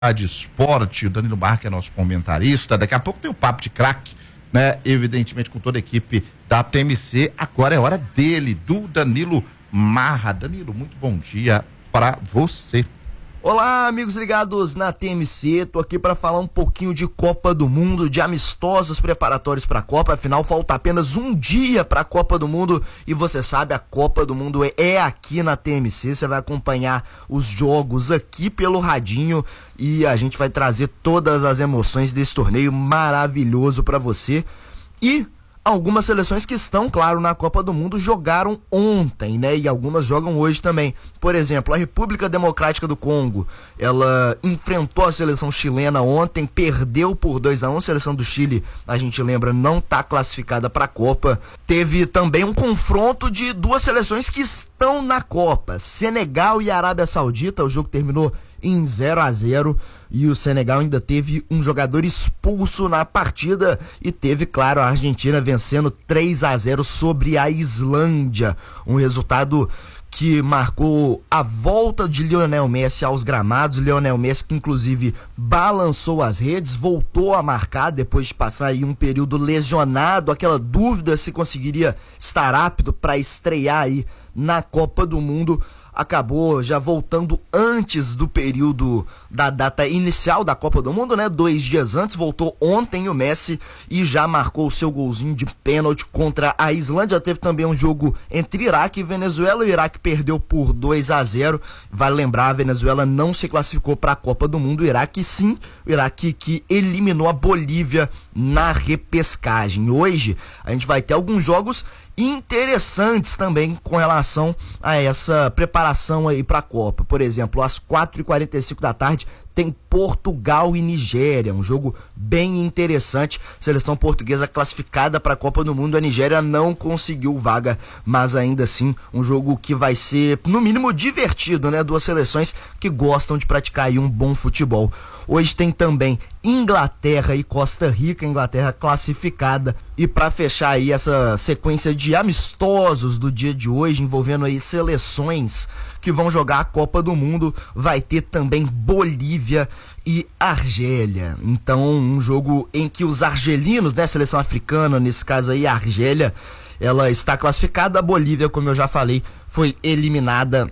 de esporte, o Danilo Marques é nosso comentarista, daqui a pouco tem o Papo de Craque, né? Evidentemente com toda a equipe da TMC, agora é hora dele, do Danilo Marra. Danilo, muito bom dia para você. Olá, amigos ligados na TMC, tô aqui para falar um pouquinho de Copa do Mundo, de amistosos preparatórios para a Copa, afinal falta apenas um dia para a Copa do Mundo e você sabe, a Copa do Mundo é aqui na TMC, você vai acompanhar os jogos aqui pelo radinho e a gente vai trazer todas as emoções desse torneio maravilhoso para você. E algumas seleções que estão, claro, na Copa do Mundo jogaram ontem, né? E algumas jogam hoje também. Por exemplo, a República Democrática do Congo, ela enfrentou a seleção chilena ontem, perdeu por 2-1. A seleção do Chile, a gente lembra, não está classificada para a Copa. Teve também um confronto de duas seleções que estão na Copa, Senegal e Arábia Saudita. O jogo terminou em 0-0 e o Senegal ainda teve um jogador expulso na partida e teve, claro, a Argentina vencendo 3-0 sobre a Islândia, um resultado que marcou a volta de Lionel Messi aos gramados. Lionel Messi, que inclusive balançou as redes, voltou a marcar depois de passar aí um período lesionado, aquela dúvida se conseguiria estar apto para estrear aí na Copa do Mundo. Acabou já voltando antes do período da data inicial da Copa do Mundo, né? 2 dias antes, voltou ontem o Messi e já marcou o seu golzinho de pênalti contra a Islândia. Teve também um jogo entre Iraque e Venezuela. O Iraque perdeu por 2-0. Vale lembrar, a Venezuela não se classificou para a Copa do Mundo. O Iraque sim, o Iraque que eliminou a Bolívia na repescagem. Hoje a gente vai ter alguns jogos interessantes também com relação a essa preparação aí para a Copa. Por exemplo, às 4h45 da tarde tem Portugal e Nigéria, um jogo bem interessante. Seleção portuguesa classificada para a Copa do Mundo. A Nigéria não conseguiu vaga, mas ainda assim um jogo que vai ser no mínimo divertido, né? Duas seleções que gostam de praticar aí um bom futebol. Hoje tem também Inglaterra e Costa Rica, Inglaterra classificada. E para fechar aí essa sequência de amistosos do dia de hoje, envolvendo aí seleções que vão jogar a Copa do Mundo, vai ter também Bolívia e Argélia. Então, um jogo em que os argelinos, né, seleção africana, nesse caso aí a Argélia, ela está classificada. A Bolívia, como eu já falei, foi eliminada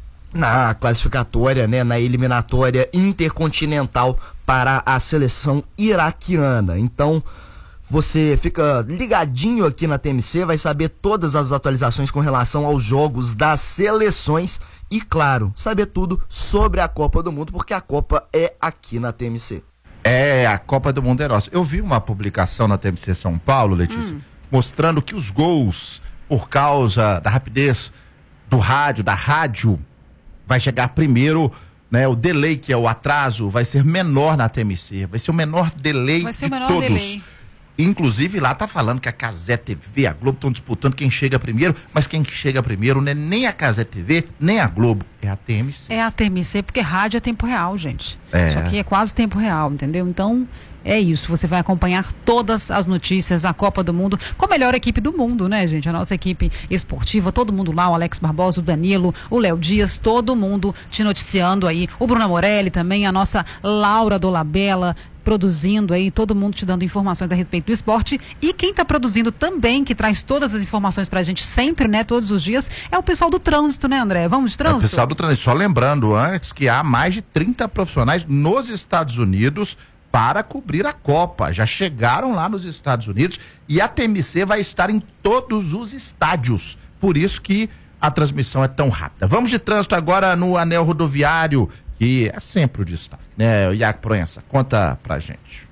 na classificatória, né, na eliminatória intercontinental para a seleção iraquiana. Então, você fica ligadinho aqui na TMC, vai saber todas as atualizações com relação aos jogos das seleções e, claro, saber tudo sobre a Copa do Mundo, porque a Copa é aqui na TMC. É, a Copa do Mundo é nossa. Eu vi uma publicação na TMC São Paulo, Letícia, mostrando que os gols, por causa da rapidez da rádio, vai chegar primeiro, né? O delay, que é o atraso, vai ser menor na TMC, vai ser o menor delay de todos. Delay. Inclusive lá tá falando que a Cazé TV, a Globo estão disputando quem chega primeiro, mas quem chega primeiro não é nem a Cazé TV, nem a Globo, é a TMC. É a TMC, porque rádio é tempo real, gente. É. Isso aqui é quase tempo real, entendeu? Então, é isso, você vai acompanhar todas as notícias, a Copa do Mundo, com a melhor equipe do mundo, né, gente? A nossa equipe esportiva, todo mundo lá, o Alex Barbosa, o Danilo, o Léo Dias, todo mundo te noticiando aí, o Bruno Morelli também, a nossa Laura Dolabella, produzindo aí, todo mundo te dando informações a respeito do esporte. E quem está produzindo também, que traz todas as informações pra gente sempre, né, todos os dias, é o pessoal do trânsito, né, André? Vamos de trânsito? É o pessoal do trânsito. Só lembrando antes que há mais de 30 profissionais nos Estados Unidos para cobrir a Copa. Já chegaram lá nos Estados Unidos e a TMC vai estar em todos os estádios. Por isso que a transmissão é tão rápida. Vamos de trânsito agora no anel rodoviário, que é sempre o destaque, né? O Iaco Proença, conta pra gente.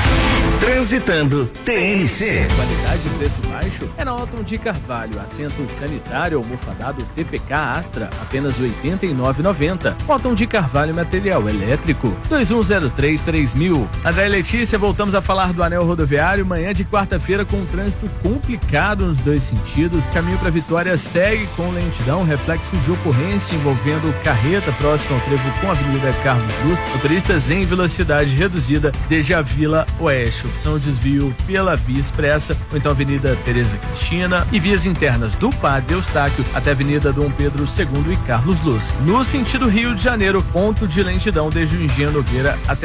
Transitando TMC. Qualidade e preço baixo é na Otton de Carvalho. Assento sanitário almofadado TPK Astra, apenas R$ 89,90. Otton de Carvalho, material elétrico, 2103-3000. André e Letícia, voltamos a falar do anel rodoviário. Manhã de quarta-feira com um trânsito complicado nos dois sentidos. Caminho para Vitória segue com lentidão, reflexo de ocorrência envolvendo carreta próximo ao trevo com a Avenida Carlos Luz. Motoristas em velocidade reduzida desde a Vila Oeste. Eixo são o desvio pela Via Expressa, ou então Avenida Tereza Cristina, e vias internas do Padre Eustáquio até Avenida Dom Pedro II e Carlos Luz. No sentido Rio de Janeiro, ponto de lentidão desde o Engenho Nogueira até